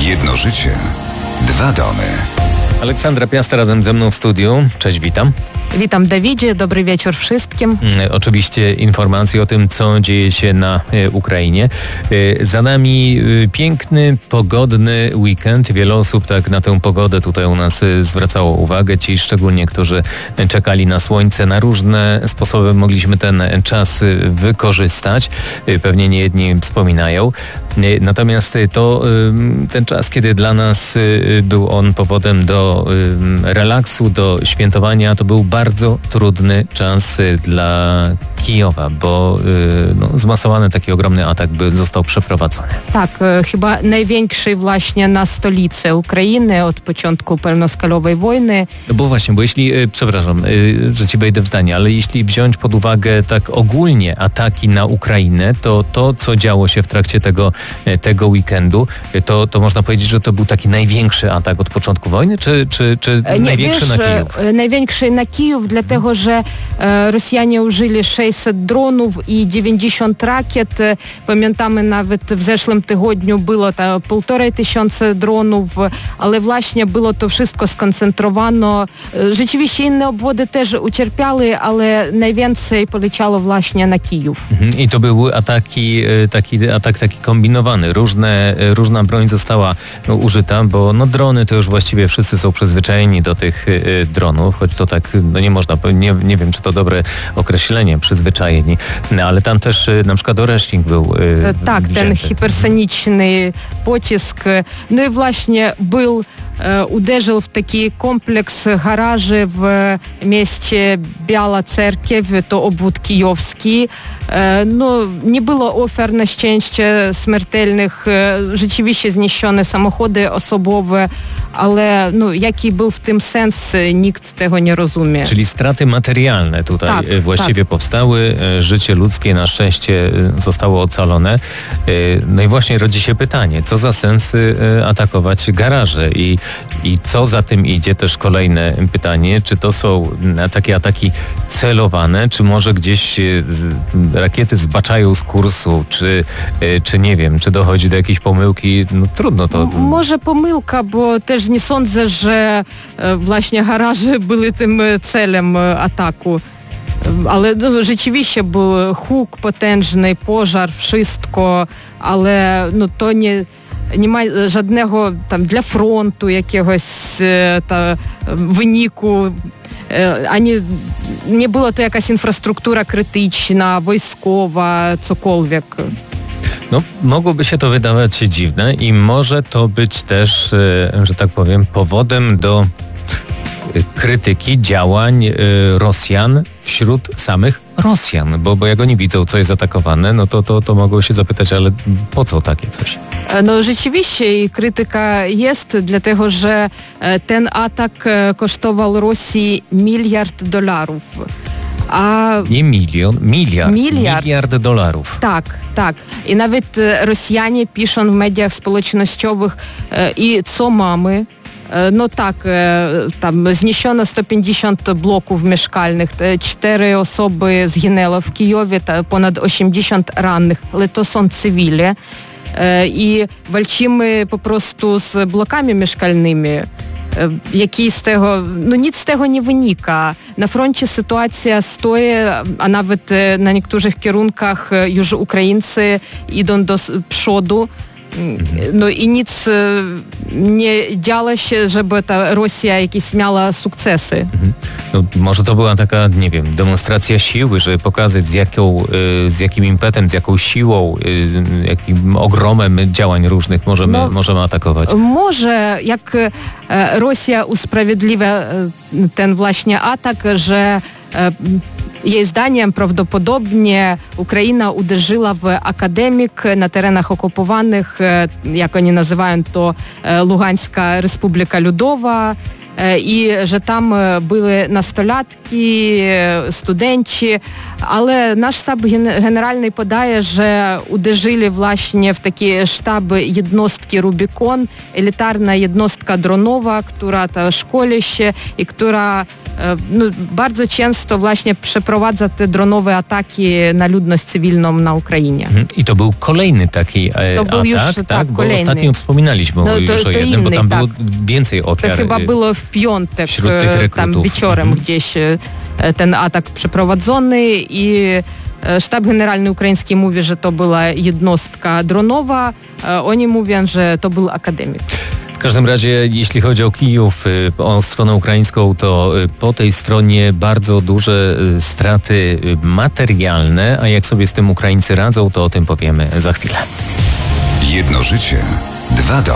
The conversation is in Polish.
Jedno życie, dwa domy. Aleksandra Piasta razem ze mną w studiu. Cześć, witam. Witam Dawidzie, dobry wieczór wszystkim. Oczywiście informacje o tym, co dzieje się na Ukrainie. Za nami piękny, pogodny weekend. Wiele osób tak na tę pogodę tutaj u nas zwracało uwagę. Ci szczególnie, którzy czekali na słońce. Na różne sposoby mogliśmy ten czas wykorzystać. Pewnie niejedni wspominają. Natomiast ten czas, kiedy dla nas był on powodem do relaksu, do świętowania, to był bardzo trudny czas dla Kijowa, bo zmasowany taki ogromny atak został przeprowadzony. Tak, chyba największy właśnie na stolicy Ukrainy od początku pełnoskalowej wojny. Bo właśnie, bo jeśli, przepraszam, że ci wejdę w zdanie, ale jeśli wziąć pod uwagę tak ogólnie ataki na Ukrainę, to co działo się w trakcie tego weekendu, to można powiedzieć, że to był taki największy atak od początku wojny, czy największy na Kijów? Największy na Kijów, dlatego że Rosjanie użyli 600 dronów i 90 rakiet. Pamiętamy, nawet w zeszłym tygodniu było 1500 dronów, ale właśnie było to wszystko skoncentrowane. Rzeczywiście inne obwody też ucierpiały, ale najwięcej poleciało właśnie na Kijów. I to były atak taki kombinowany. Różna broń została użyta, bo drony to już właściwie wszyscy są przyzwyczajeni do tych dronów, choć to tak nie można, nie wiem, czy to dobre określenie, przyzwyczajeni, ale tam też na przykład Oresznik był tak, wzięty. Ten hipersoniczny pocisk, i właśnie uderzył w taki kompleks garaży w mieście Biała Cerkiew, to obwód kijowski. Nie było ofiar na szczęście śmiertelnych, rzeczywiście zniszczone samochody osobowe, ale jaki był w tym sens, nikt tego nie rozumie. Czyli straty materialne tutaj właściwie powstały, życie ludzkie na szczęście zostało ocalone. I właśnie rodzi się pytanie, co za sens atakować garaże i co za tym idzie, też kolejne pytanie, czy to są takie ataki celowane, czy może gdzieś rakiety zbaczają z kursu, czy nie wiem, czy dochodzi do jakiejś pomyłki, trudno to. Może pomyłka, bo też nie sądzę, że właśnie garaże były tym celem ataku. Ale rzeczywiście był huk potężny, pożar, wszystko, ale to nie ma żadnego tam dla frontu jakiegoś wyniku, ani nie była to jakaś infrastruktura krytyczna, wojskowa, cokolwiek. Mogłoby się to wydawać dziwne i może to być też, że tak powiem, powodem do krytyki działań Rosjan wśród samych Rosjan, bo jak oni widzą, co jest atakowane, to mogą się zapytać, ale po co takie coś? Rzeczywiście i krytyka jest, dlatego że ten atak kosztował Rosji $1 miliard. Nie milion, miliard dolarów. Tak. I nawet Rosjanie piszą w mediach społecznościowych i co mamy. Tam zniszczono 150 bloków mieszkalnych, 4 osoby zginęło w Kijowie, ponad 80 rannych, ale to są cywile. I walczymy po prostu z blokami mieszkalnymi. Jaki z tego, nic z tego nie wynika. Na froncie sytuacja stoi, a nawet na niektórych kierunkach już Ukraińcy idą do przodu. I nic nie działo się, żeby ta Rosja jakieś miała sukcesy. Może to była taka, nie wiem, demonstracja siły, żeby pokazać z jakim impetem, z jaką siłą, jakim ogromem działań różnych możemy atakować. Może, jak Rosja usprawiedliwia ten właśnie atak, że jej zdaniem prawdopodobnie Ukraina uderzyła w akademik na terenach okupowanych, jak oni nazywają to Lugańska Republika Ludowa, i że tam były nastolatki, studenci, ale nasz sztab generalny podaje, że uderzyli właśnie w takie sztaby jednostki Rubikon, elitarna jednostka dronowa, która szkoli się i która bardzo często właśnie przeprowadza te dronowe ataki na ludność cywilną na Ukrainie. I to był kolejny taki atak, już, tak? Bo kolejny. ostatnio wspominaliśmy już o jednym, bo tam było więcej ofiar. To chyba było w piątek, wśród tych rekrutów. tam wieczorem gdzieś ten atak przeprowadzony i Sztab Generalny Ukraiński mówi, że to była jednostka dronowa, oni mówią, że to był akademik. W każdym razie, jeśli chodzi o Kijów, o stronę ukraińską, to po tej stronie bardzo duże straty materialne, a jak sobie z tym Ukraińcy radzą, to o tym powiemy za chwilę. Jedno życie, dwa domy.